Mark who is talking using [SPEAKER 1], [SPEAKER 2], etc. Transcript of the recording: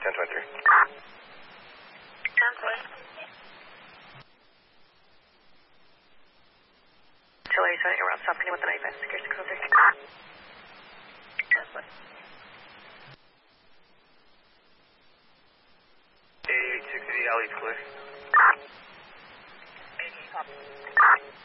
[SPEAKER 1] 1023.
[SPEAKER 2] Sounds good. Chile, so you're out stopping with the night vest. Secure 603. Sounds good.
[SPEAKER 1] 860, alley's clear.
[SPEAKER 2] 80, copy.